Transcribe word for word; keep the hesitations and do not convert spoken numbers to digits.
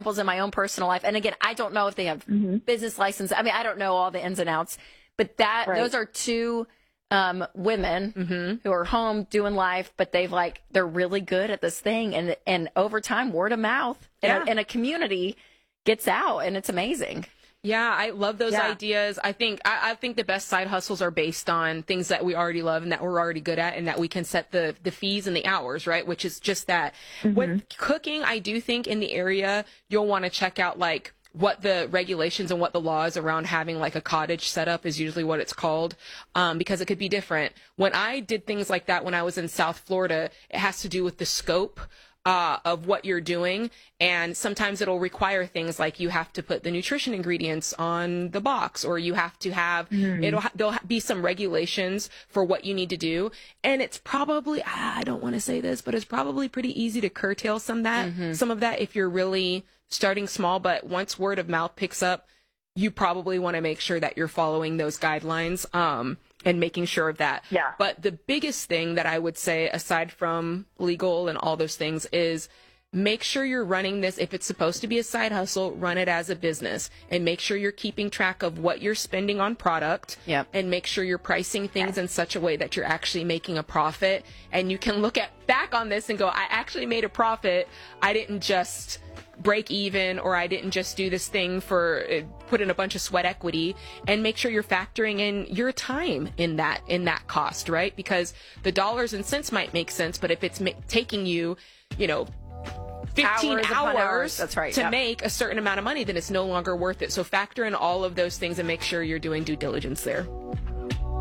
examples in my own personal life. And again, I don't know if they have mm-hmm. business license. I mean, I don't know all the ins and outs, but that right. those are two um, women mm-hmm. who are home doing life, but they've like, they're really good at this thing. And, and over time, word of mouth yeah. and, a, and a community gets out, and it's amazing. Yeah, I love those yeah. ideas. I think I, I think the best side hustles are based on things that we already love and that we're already good at, and that we can set the the fees and the hours, right? Which is just that. Mm-hmm. With cooking, I do think in the area you'll want to check out like what the regulations and what the laws around having like a cottage setup is usually what it's called, um, because it could be different. When I did things like that when I was in South Florida, it has to do with the scope Uh, of what you're doing, and sometimes it'll require things like you have to put the nutrition ingredients on the box, or you have to have mm. it'll ha- there'll be some regulations for what you need to do, and it's probably I don't want to say this, but it's probably pretty easy to curtail some that mm-hmm. some of that if you're really starting small. But once word of mouth picks up, you probably want to make sure that you're following those guidelines. Um, and making sure of that. Yeah. But the biggest thing that I would say, aside from legal and all those things, is make sure you're running this. If it's supposed to be a side hustle, run it as a business, and make sure you're keeping track of what you're spending on product. Yep. And make sure you're pricing things in such a way that you're actually making a profit. And you can look at back on this and go, I actually made a profit. I didn't just break even, or I didn't just do this thing for uh, put in a bunch of sweat equity. And make sure you're factoring in your time in that in that cost, right? Because the dollars and cents might make sense, but if it's ma- taking you, you know, fifteen hours, hours, hours. That's right, to yep. make a certain amount of money, then it's no longer worth it. So factor in all of those things and make sure you're doing due diligence there.